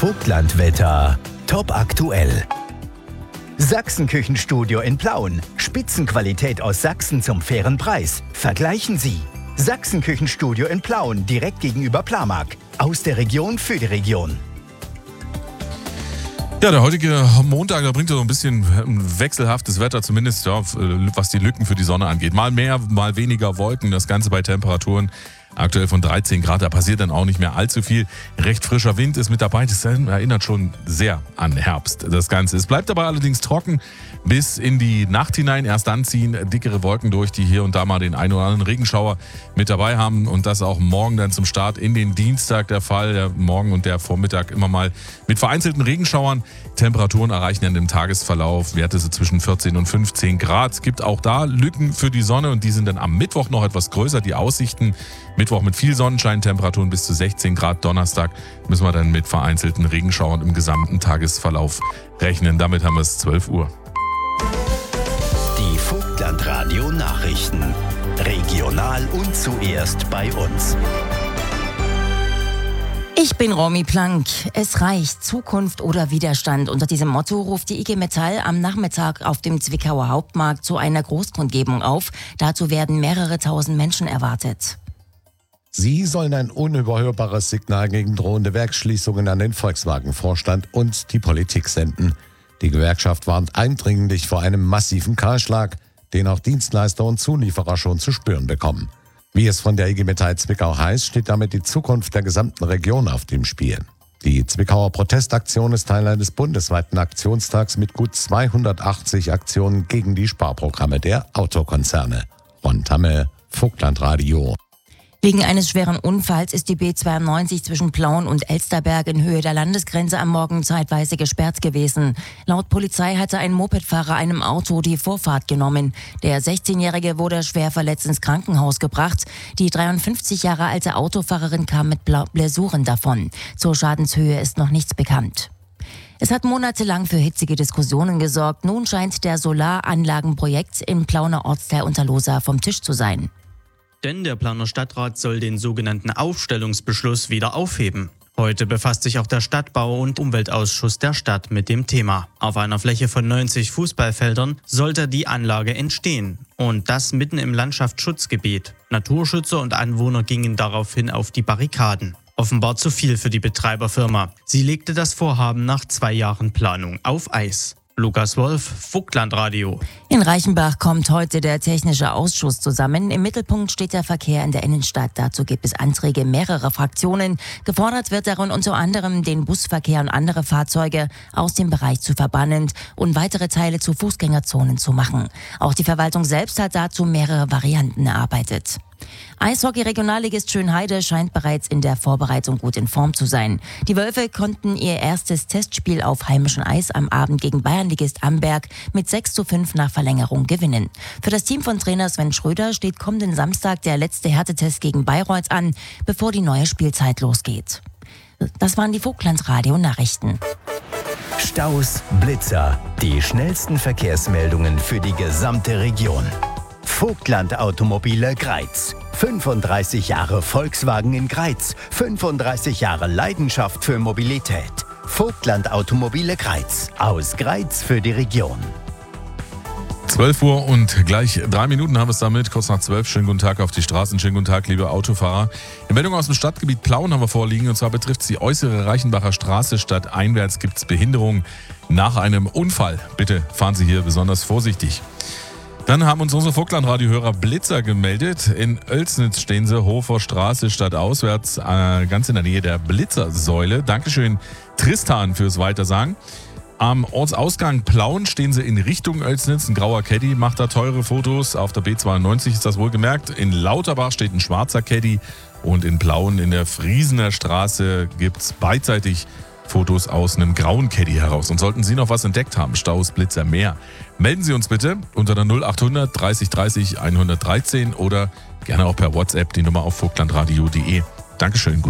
Vogtlandwetter. Top aktuell. Sachsenküchenstudio in Plauen. Spitzenqualität aus Sachsen zum fairen Preis. Vergleichen Sie. Sachsenküchenstudio in Plauen, direkt gegenüber Plamark. Aus der Region für die Region. Ja, der heutige Montag, da bringt ja so ein bisschen wechselhaftes Wetter, zumindest ja, was die Lücken für die Sonne angeht. Mal mehr, mal weniger Wolken, das Ganze bei Temperaturen aktuell von 13 Grad, da passiert dann auch nicht mehr allzu viel. Recht frischer Wind ist mit dabei, das erinnert schon sehr an Herbst, das Ganze. Es bleibt aber allerdings trocken bis in die Nacht hinein. Erst dann ziehen dickere Wolken durch, die hier und da mal den einen oder anderen Regenschauer mit dabei haben. Und das auch morgen dann zum Start in den Dienstag der Fall. Der Morgen und der Vormittag immer mal mit vereinzelten Regenschauern. Temperaturen erreichen dann im Tagesverlauf Werte so zwischen 14 und 15 Grad. Es gibt auch da Lücken für die Sonne und die sind dann am Mittwoch noch etwas größer. Die Aussichten Mittwoch mit viel Sonnenschein, Temperaturen bis zu 16 Grad. Donnerstag müssen wir dann mit vereinzelten Regenschauern im gesamten Tagesverlauf rechnen. Damit haben wir es 12 Uhr. Die Vogtlandradio Nachrichten. Regional und zuerst bei uns. Ich bin Romy Plank. Es reicht Zukunft oder Widerstand. Unter diesem Motto ruft die IG Metall am Nachmittag auf dem Zwickauer Hauptmarkt zu einer Großkundgebung auf. Dazu werden mehrere tausend Menschen erwartet. Sie sollen ein unüberhörbares Signal gegen drohende Werksschließungen an den Volkswagen-Vorstand und die Politik senden. Die Gewerkschaft warnt eindringlich vor einem massiven Kahlschlag, den auch Dienstleister und Zulieferer schon zu spüren bekommen. Wie es von der IG Metall Zwickau heißt, steht damit die Zukunft der gesamten Region auf dem Spiel. Die Zwickauer Protestaktion ist Teil eines bundesweiten Aktionstags mit gut 280 Aktionen gegen die Sparprogramme der Autokonzerne. Ron Tamme, Vogtlandradio. Wegen eines schweren Unfalls ist die B92 zwischen Plauen und Elsterberg in Höhe der Landesgrenze am Morgen zeitweise gesperrt gewesen. Laut Polizei hatte ein Mopedfahrer einem Auto die Vorfahrt genommen. Der 16-Jährige wurde schwer verletzt ins Krankenhaus gebracht. Die 53 Jahre alte Autofahrerin kam mit Blessuren davon. Zur Schadenshöhe ist noch nichts bekannt. Es hat monatelang für hitzige Diskussionen gesorgt. Nun scheint der Solaranlagenprojekt im Plauner Ortsteil Unterlosa vom Tisch zu sein. Denn der Plauner Stadtrat soll den sogenannten Aufstellungsbeschluss wieder aufheben. Heute befasst sich auch der Stadtbau- und Umweltausschuss der Stadt mit dem Thema. Auf einer Fläche von 90 Fußballfeldern sollte die Anlage entstehen. Und das mitten im Landschaftsschutzgebiet. Naturschützer und Anwohner gingen daraufhin auf die Barrikaden. Offenbar zu viel für die Betreiberfirma. Sie legte das Vorhaben nach 2 Jahren Planung auf Eis. Lukas Wolf, Vogtlandradio. In Reichenbach kommt heute der Technische Ausschuss zusammen. Im Mittelpunkt steht der Verkehr in der Innenstadt. Dazu gibt es Anträge mehrerer Fraktionen. Gefordert wird darin unter anderem, den Busverkehr und andere Fahrzeuge aus dem Bereich zu verbannen und weitere Teile zu Fußgängerzonen zu machen. Auch die Verwaltung selbst hat dazu mehrere Varianten erarbeitet. Eishockey-Regionalligist Schönheide scheint bereits in der Vorbereitung gut in Form zu sein. Die Wölfe konnten ihr erstes Testspiel auf heimischem Eis am Abend gegen Bayernligist Amberg mit 6:5 nach Verlängerung gewinnen. Für das Team von Trainer Sven Schröder steht kommenden Samstag der letzte Härtetest gegen Bayreuth an, bevor die neue Spielzeit losgeht. Das waren die Vogtlandradio-Nachrichten. Staus, Blitzer. Die schnellsten Verkehrsmeldungen für die gesamte Region. Vogtland Automobile Greiz. 35 Jahre Volkswagen in Greiz. 35 Jahre Leidenschaft für Mobilität. Vogtland Automobile Greiz. Aus Greiz für die Region. 12 Uhr und gleich 3 Minuten haben wir es damit. Kurz nach 12. Schönen guten Tag auf die Straßen. Schönen guten Tag, liebe Autofahrer. Eine Meldung aus dem Stadtgebiet Plauen haben wir vorliegen. Und zwar betrifft es die äußere Reichenbacher Straße. Stadteinwärts gibt es Behinderung nach einem Unfall. Bitte fahren Sie hier besonders vorsichtig. Dann haben uns unsere Vogtlandradio-Hörer Blitzer gemeldet. In Oelsnitz stehen sie, Hofer Straße stadtauswärts, ganz in der Nähe der Blitzersäule. Dankeschön, Tristan, fürs Weitersagen. Am Ortsausgang Plauen stehen sie in Richtung Oelsnitz. Ein grauer Caddy macht da teure Fotos. Auf der B92 ist das wohlgemerkt. In Lauterbach steht ein schwarzer Caddy. Und in Plauen in der Friesener Straße gibt es beidseitig Fotos aus einem grauen Caddy heraus. Und sollten Sie noch was entdeckt haben, Staus, Blitzer, mehr, melden Sie uns bitte unter der 0800 30 30 113 oder gerne auch per WhatsApp die Nummer auf vogtlandradio.de. Dankeschön.